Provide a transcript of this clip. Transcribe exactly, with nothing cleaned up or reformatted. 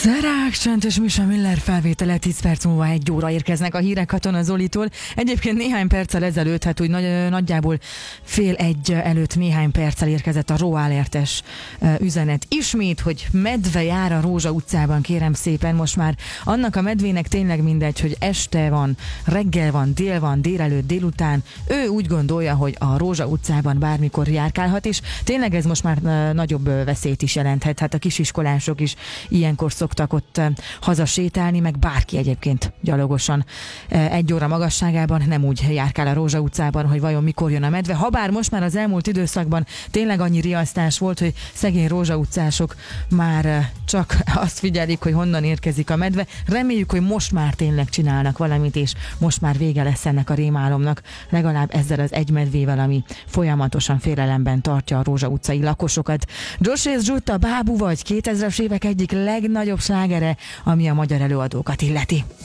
Szerák Csent és Misa Müller felvétele, tíz perc múlva egy óra érkeznek a hírek Katona Zolitól. Egyébként néhány perccel ezelőtt, hát úgy nagy, nagyjából fél egy előtt néhány perccel érkezett a Róalertes üzenet. Ismét, hogy medve jár a Rózsa utcában, kérem szépen, most már annak a medvének tényleg mindegy, hogy este van, reggel van, dél van, délelőtt, délután. Ő úgy gondolja, hogy a Rózsa utcában bármikor járkálhat, és tényleg ez most már nagyobb veszélyt is jelenthet. Hát a kisiskolások is ilyenkor szoktak ott hazasétálni, meg bárki egyébként gyalogosan egy óra magasságában nem úgy járkál a Rózsa utcában, hogy vajon mikor jön a medve. Habár most már az elmúlt időszakban tényleg annyi riasztás volt, hogy szegény Rózsa utcások már csak azt figyelik, hogy honnan érkezik a medve. Reméljük, hogy most már tényleg csinálnak valamit, és most már vége lesz ennek a rémálomnak, legalább ezzel az egy medvével, ami folyamatosan félelemben tartja a Rózsa utcai lakosokat. Josh és Jutta, Bábú vagy, kétezres évek egyik legnagyobb slágere, ami a magyar előadókat illeti.